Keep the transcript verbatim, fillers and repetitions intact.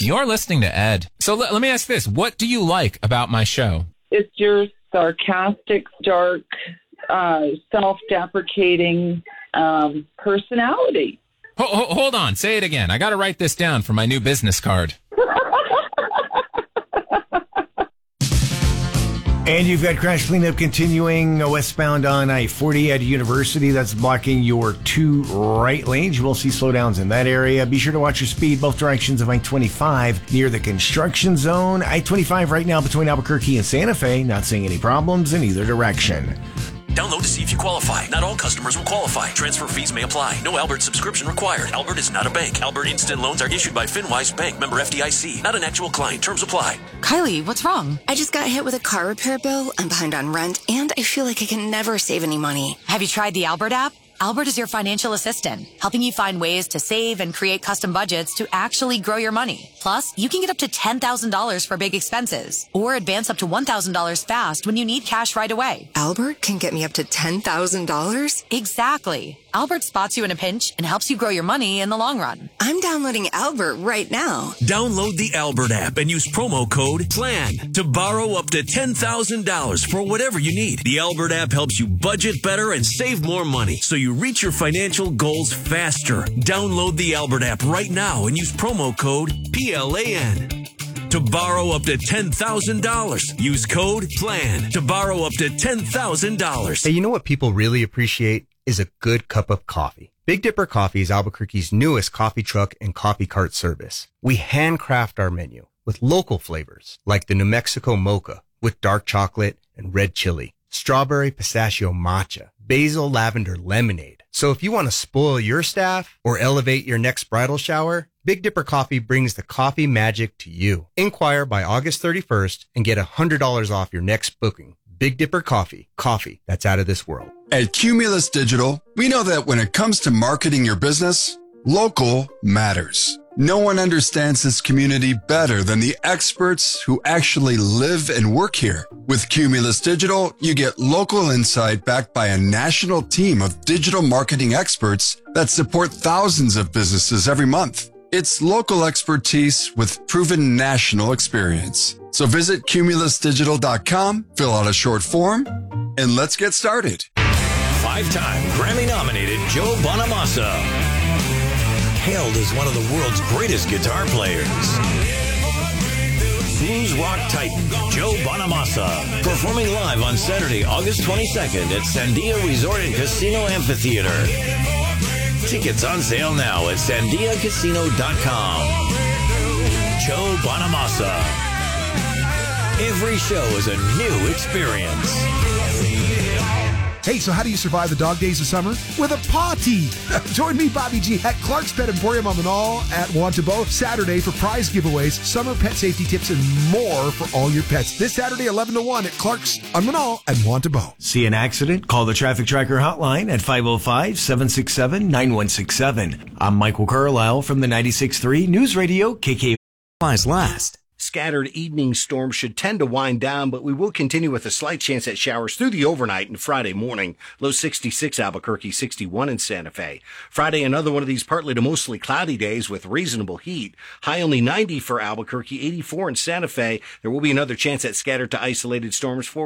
You're listening to Ed. So let, let me ask this. What do you like about my show? It's your sarcastic, dark, uh, self-deprecating um, personality. Ho- ho- hold on. Say it again. I got to write this down for my new business card. And you've got crash cleanup continuing westbound on I forty at University. That's blocking your two right lanes. You will see slowdowns in that area. Be sure to watch your speed both directions of I twenty-five near the construction zone. I twenty-five right now between Albuquerque and Santa Fe. Not seeing any problems in either direction. Download to see if you qualify. Not all customers will qualify. Transfer fees may apply. No Albert subscription required. Albert is not a bank. Albert Instant Loans are issued by FinWise Bank, member F D I C. Not an actual client. Terms apply. Kylie, what's wrong? I just got hit with a car repair bill. I'm behind on rent, and I feel like I can never save any money. Have you tried the Albert app? Albert is your financial assistant, helping you find ways to save and create custom budgets to actually grow your money. Plus, you can get up to ten thousand dollars for big expenses or advance up to one thousand dollars fast when you need cash right away. Albert can get me up to ten thousand dollars? Exactly. Albert spots you in a pinch and helps you grow your money in the long run. I'm downloading Albert right now. Download the Albert app and use promo code PLAN to borrow up to ten thousand dollars for whatever you need. The Albert app helps you budget better and save more money so you reach your financial goals faster. Download the Albert app right now and use promo code P L A N to borrow up to ten thousand dollars. Use code PLAN to borrow up to ten thousand dollars. Hey, you know what people really appreciate is a good cup of coffee. Big Dipper Coffee is Albuquerque's newest coffee truck and coffee cart service. We handcraft our menu with local flavors like the New Mexico Mocha with dark chocolate and red chili, strawberry pistachio matcha, basil lavender lemonade. So if you want to spoil your staff or elevate your next bridal shower, Big Dipper Coffee brings the coffee magic to you. Inquire by August thirty-first and get one hundred dollars off your next booking. Big Dipper Coffee. Coffee that's out of this world. At Cumulus Digital, we know that when it comes to marketing your business, local matters. No one understands this community better than the experts who actually live and work here. With Cumulus Digital, you get local insight backed by a national team of digital marketing experts that support thousands of businesses every month. It's local expertise with proven national experience. So visit cumulus digital dot com, fill out a short form, and let's get started. Five-time Grammy-nominated Joe Bonamassa, hailed as one of the world's greatest guitar players. Blues rock titan Joe Bonamassa, performing live on Saturday, August twenty-second at Sandia Resort and Casino Amphitheater. Tickets on sale now at sandia casino dot com. Joe Bonamassa. Every show is a new experience. Hey, so how do you survive the dog days of summer? With a party! Join me, Bobby G, at Clark's Pet Emporium on the Knoll at Wantabo Saturday for prize giveaways, summer pet safety tips, and more for all your pets. This Saturday, eleven to one at Clark's on the Knoll at Wantabo. See an accident? Call the Traffic Tracker hotline at five oh five, seven six seven, nine one six seven. I'm Michael Carlisle from the ninety-six point three News Radio K K. Last. Scattered evening storms should tend to wind down, but we will continue with a slight chance at showers through the overnight and Friday morning. Low sixty-six Albuquerque, sixty-one in Santa Fe. Friday, another one of these partly to mostly cloudy days with reasonable heat. High only ninety for Albuquerque, eighty-four in Santa Fe. There will be another chance at scattered to isolated storms for